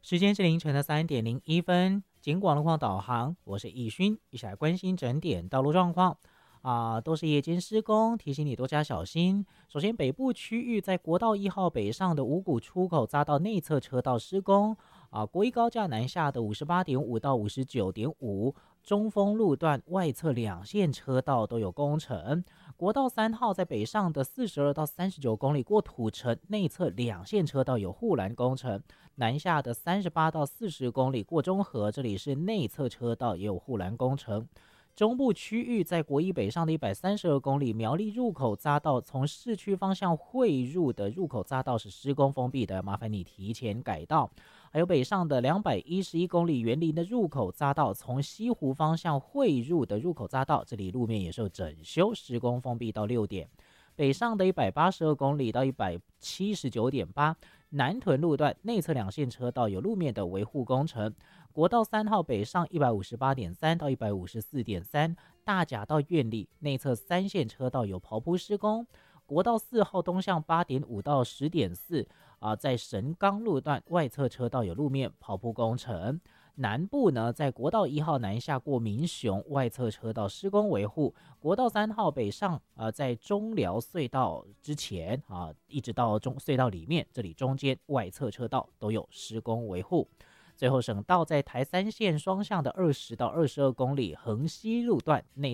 时间是凌晨的3:01，警广路况导航，我是易勋，一起来关心整点道路状况。都是夜间施工，提醒你多加小心。首先，北部区域在国道1号北上的五股出口匝道内侧车道施工。国一高架南下的58.5到59.5，中丰路段外侧两线车道都有工程。国道3号在北上的42到39公里过土城内侧两线车道有护栏工程，南下的38到40公里过中和，这里是内侧车道也有护栏工程。中部区域在国一北上的132公里苗栗入口匝道，从市区方向汇入的入口匝道是施工封闭的，麻烦你提前改道。还有北上的211公里园林的入口匝道，从西湖方向汇入的入口匝道，这里路面也受整修，施工封闭到6点。北上的182公里到179.8，南屯路段内侧两线车道有路面的维护工程。国道3号北上158.3到154.3，大甲到苑里内侧三线车道有刨铺施工。国道4号东向8.5到10.4，在神冈路段外侧车道有路面刨铺工程。南部呢，在国道1号南下过民雄外侧车道施工维护。国道3号北上在中寮隧道之前一直到隧道里面，这里中间外侧车道都有施工维护。最后，省道在台3线双向的20到22公里横西路段内